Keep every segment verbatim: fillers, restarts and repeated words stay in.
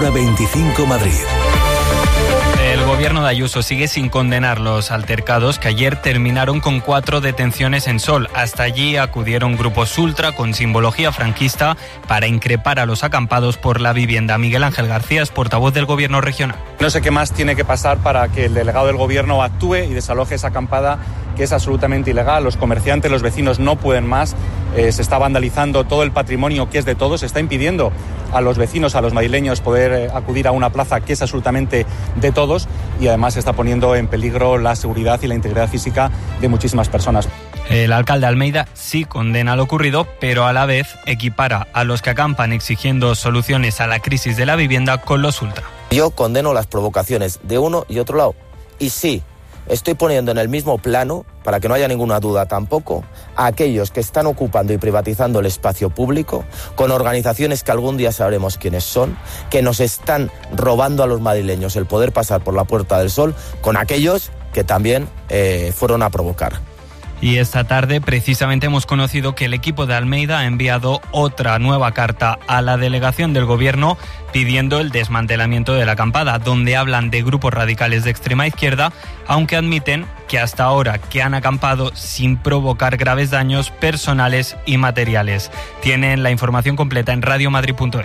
Onda veinticinco Madrid. El gobierno de Ayuso sigue sin condenar los altercados que ayer terminaron con cuatro detenciones en Sol. Hasta allí acudieron grupos ultra con simbología franquista para increpar a los acampados por la vivienda. Miguel Ángel García es portavoz del gobierno regional. No sé qué más tiene que pasar para que el delegado del gobierno actúe y desaloje esa acampada que es absolutamente ilegal. Los comerciantes, los vecinos no pueden más. Eh, se está vandalizando todo el patrimonio que es de todos. Se está impidiendo a los vecinos, a los madrileños poder eh, acudir a una plaza que es absolutamente de todos y además se está poniendo en peligro la seguridad y la integridad física de muchísimas personas. El alcalde Almeida sí condena lo ocurrido, pero a la vez equipara a los que acampan exigiendo soluciones a la crisis de la vivienda con los ultra. Yo condeno las provocaciones de uno y otro lado. Y sí, estoy poniendo en el mismo plano, para que no haya ninguna duda tampoco, a aquellos que están ocupando y privatizando el espacio público con organizaciones que algún día sabremos quiénes son, que nos están robando a los madrileños el poder pasar por la Puerta del Sol, con aquellos que también eh, fueron a provocar. Y esta tarde precisamente hemos conocido que el equipo de Almeida ha enviado otra nueva carta a la delegación del gobierno pidiendo el desmantelamiento de la acampada, donde hablan de grupos radicales de extrema izquierda, aunque admiten que hasta ahora que han acampado sin provocar graves daños personales y materiales. Tienen la información completa en radio madrid punto es.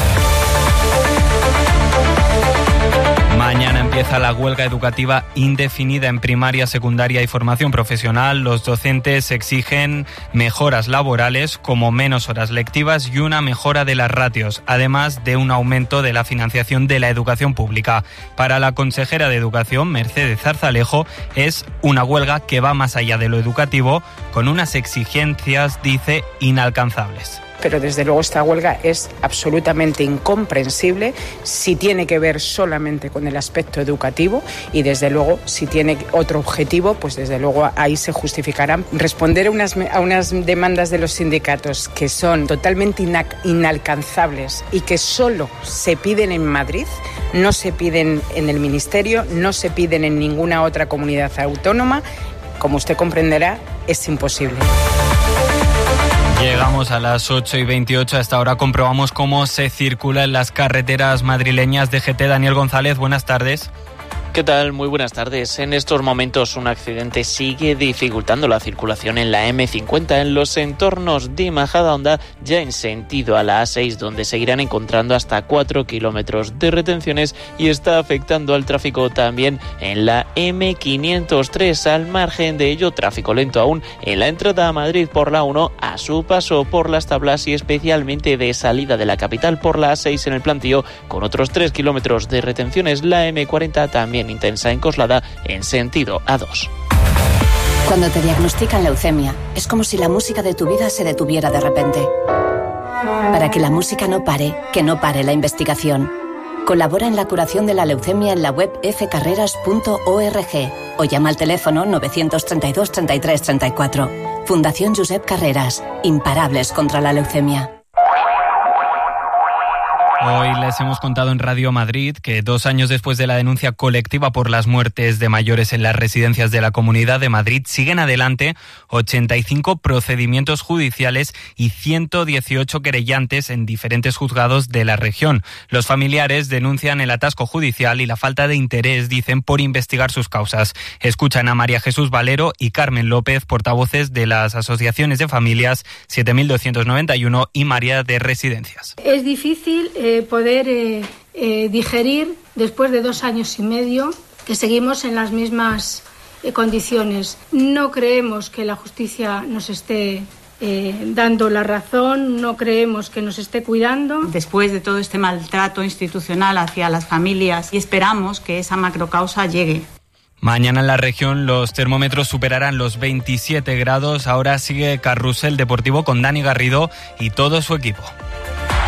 Mañana empieza la huelga educativa indefinida en primaria, secundaria y formación profesional. Los docentes exigen mejoras laborales como menos horas lectivas y una mejora de las ratios, además de un aumento de la financiación de la educación pública. Para la consejera de Educación, Mercedes Zarzalejo, es una huelga que va más allá de lo educativo, con unas exigencias, dice, inalcanzables. Pero desde luego esta huelga es absolutamente incomprensible si tiene que ver solamente con el aspecto educativo y desde luego si tiene otro objetivo, pues desde luego ahí se justificarán. Responder a unas, a unas demandas de los sindicatos que son totalmente ina- inalcanzables y que solo se piden en Madrid, no se piden en el Ministerio, no se piden en ninguna otra comunidad autónoma, como usted comprenderá, es imposible. Llegamos a las ocho y veintiocho. Hasta ahora comprobamos cómo se circula en las carreteras madrileñas. D G T, Daniel González, buenas tardes. ¿Qué tal? Muy buenas tardes. En estos momentos un accidente sigue dificultando la circulación en la eme cincuenta en los entornos de Majadahonda, ya en sentido a la A seis, donde seguirán encontrando hasta cuatro kilómetros de retenciones y está afectando al tráfico también en la eme quinientos tres. Al margen de ello, tráfico lento aún en la entrada a Madrid por la uno, a su paso por las Tablas y especialmente de salida de la capital por la A seis en el Plantío, con otros tres kilómetros de retenciones. La eme cuarenta también intensa en Coslada en sentido A dos. Cuando te diagnostican leucemia, es como si la música de tu vida se detuviera de repente. Para que la música no pare, que no pare la investigación. Colabora en la curación de la leucemia en la web f carreras punto org o llama al teléfono nueve treinta y dos treinta y tres treinta y cuatro. Fundación Josep Carreras, imparables contra la leucemia. Hoy les hemos contado en Radio Madrid que dos años después de la denuncia colectiva por las muertes de mayores en las residencias de la Comunidad de Madrid, siguen adelante ochenta y cinco procedimientos judiciales y ciento dieciocho querellantes en diferentes juzgados de la región. Los familiares denuncian el atasco judicial y la falta de interés, dicen, por investigar sus causas. Escuchan a María Jesús Valero y Carmen López, portavoces de las asociaciones de familias siete mil doscientos noventa y uno y María de Residencias. Es difícil eh, poder eh, eh, digerir después de dos años y medio que seguimos en las mismas eh, condiciones. No creemos que la justicia nos esté eh, dando la razón, no creemos que nos esté cuidando. Después de todo este maltrato institucional hacia las familias, y esperamos que esa macrocausa llegue. Mañana en la región los termómetros superarán los veintisiete grados. Ahora sigue Carrusel Deportivo con Dani Garrido y todo su equipo.